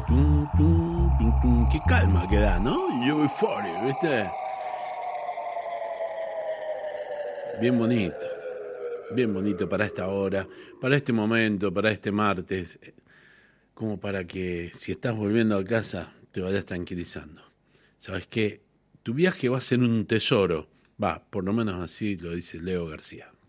Qué calma que da, ¿no? UB40, ¿viste? Bien bonito para esta hora, para este momento, para este martes, como para que si estás volviendo a casa te vayas tranquilizando. ¿Sabes qué? Tu viaje va a ser un tesoro, va, por lo menos así lo dice Leo García.